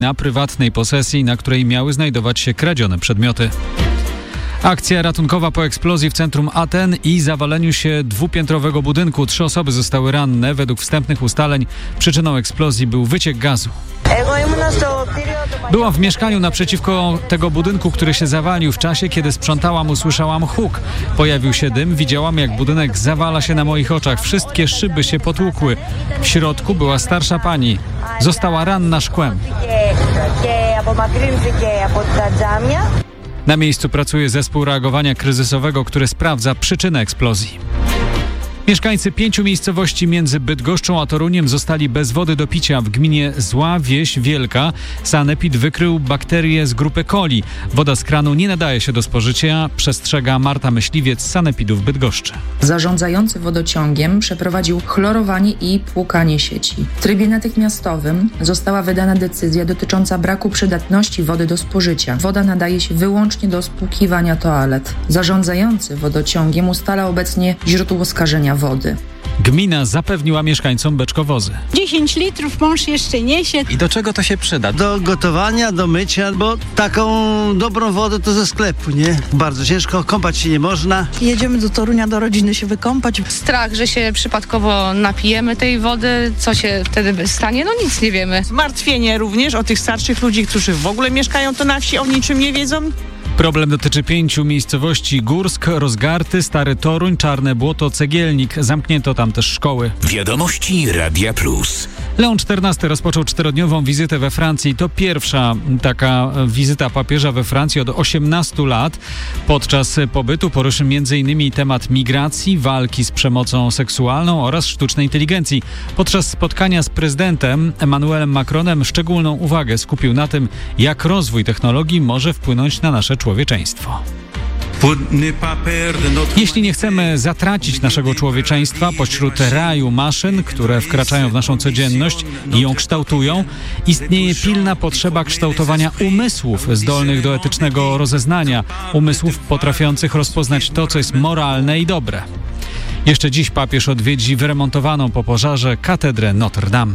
na prywatnej posesji, na której miały znajdować się kradzione przedmioty. Akcja ratunkowa po eksplozji w centrum Aten i zawaleniu się dwupiętrowego budynku. 3 osoby zostały ranne. Według wstępnych ustaleń przyczyną eksplozji był wyciek gazu. Byłam w mieszkaniu naprzeciwko tego budynku, który się zawalił. W czasie, kiedy sprzątałam, usłyszałam huk. Pojawił się dym, widziałam, jak budynek zawala się na moich oczach. Wszystkie szyby się potłukły. W środku była starsza pani. Została ranna szkłem. Na miejscu pracuje zespół reagowania kryzysowego, który sprawdza przyczynę eksplozji. Mieszkańcy 5 miejscowości między Bydgoszczą a Toruniem zostali bez wody do picia. W gminie Zła Wieś Wielka sanepid wykrył bakterie z grupy coli. Woda z kranu nie nadaje się do spożycia, przestrzega Marta Myśliwiec z sanepidu w Bydgoszczy. Zarządzający wodociągiem przeprowadził chlorowanie i płukanie sieci. W trybie natychmiastowym została wydana decyzja dotycząca braku przydatności wody do spożycia. Woda nadaje się wyłącznie do spłukiwania toalet. Zarządzający wodociągiem ustala obecnie źródło skażenia wody. Gmina zapewniła mieszkańcom beczkowozy. 10 litrów mąż jeszcze niesie. I do czego to się przyda? Do gotowania, do mycia, bo taką dobrą wodę to ze sklepu, nie? Bardzo ciężko, kąpać się nie można. Jedziemy do Torunia do rodziny się wykąpać. Strach, że się przypadkowo napijemy tej wody, co się wtedy stanie, no nic nie wiemy. Zmartwienie również o tych starszych ludzi, którzy w ogóle mieszkają tu na wsi, o niczym nie wiedzą. Problem dotyczy 5 miejscowości: Górsk, Rozgarty, Stary Toruń, Czarne Błoto, Cegielnik. Zamknięto tam też szkoły. Wiadomości Radia Plus. Leon XIV rozpoczął 4-dniową wizytę we Francji. To pierwsza taka wizyta papieża we Francji od 18 lat. Podczas pobytu poruszył m.in. temat migracji, walki z przemocą seksualną oraz sztucznej inteligencji. Podczas spotkania z prezydentem Emmanuelem Macronem szczególną uwagę skupił na tym, jak rozwój technologii może wpłynąć na nasze człowieczeństwo. Jeśli nie chcemy zatracić naszego człowieczeństwa pośród raju maszyn, które wkraczają w naszą codzienność i ją kształtują, istnieje pilna potrzeba kształtowania umysłów zdolnych do etycznego rozeznania, umysłów potrafiących rozpoznać to, co jest moralne i dobre. Jeszcze dziś papież odwiedzi wyremontowaną po pożarze katedrę Notre Dame.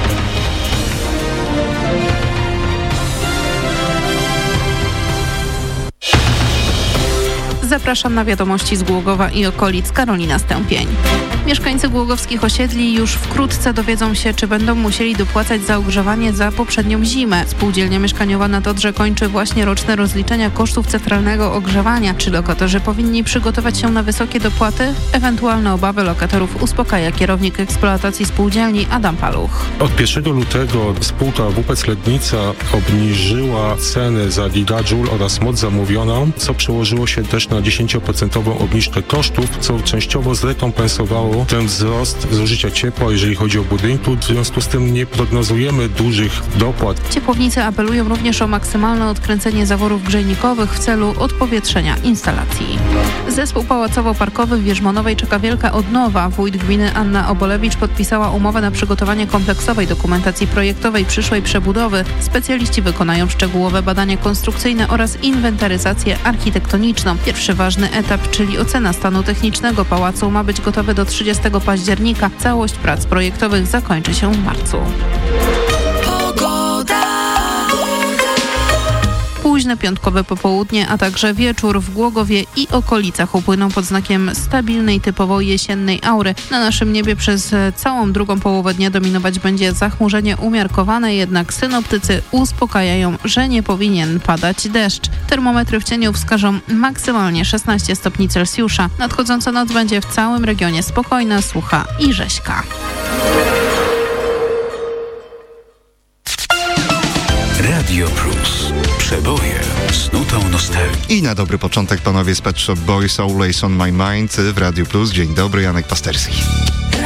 Zapraszam na wiadomości z Głogowa i okolic. Karolina Stępień. Mieszkańcy głogowskich osiedli już wkrótce dowiedzą się, czy będą musieli dopłacać za ogrzewanie za poprzednią zimę. Spółdzielnia mieszkaniowa na Dodrze kończy właśnie roczne rozliczenia kosztów centralnego ogrzewania. Czy lokatorzy powinni przygotować się na wysokie dopłaty? Ewentualne obawy lokatorów uspokaja kierownik eksploatacji spółdzielni Adam Paluch. Od 1 lutego spółka WPC Lednica obniżyła ceny za gigajoule oraz moc zamówioną, co przełożyło się też na 10% obniżkę kosztów, co częściowo zrekompensowało ten wzrost zużycia ciepła, jeżeli chodzi o budynku. W związku z tym nie prognozujemy dużych dopłat. Ciepłownicy apelują również o maksymalne odkręcenie zaworów grzejnikowych w celu odpowietrzenia instalacji. Zespół pałacowo-parkowy w Wierzmonowej czeka wielka odnowa. Wójt gminy Anna Obolewicz podpisała umowę na przygotowanie kompleksowej dokumentacji projektowej przyszłej przebudowy. Specjaliści wykonają szczegółowe badania konstrukcyjne oraz inwentaryzację architektoniczną. Pierwszy ważny etap, czyli ocena stanu technicznego pałacu, ma być gotowy do 30 października. Całość prac projektowych zakończy się w marcu. Późne piątkowe popołudnie, a także wieczór w Głogowie i okolicach upłyną pod znakiem stabilnej, typowo jesiennej aury. Na naszym niebie przez całą drugą połowę dnia dominować będzie zachmurzenie umiarkowane, jednak synoptycy uspokajają, że nie powinien padać deszcz. Termometry w cieniu wskażą maksymalnie 16 stopni Celsjusza. Nadchodząca noc będzie w całym regionie spokojna, sucha i rześka. Radio Plus. Przeboje z nutą nostalgii. I na dobry początek panowie z Pet Shop Boys, Always on My Mind w Radio Plus. Dzień dobry, Janek Pasterski.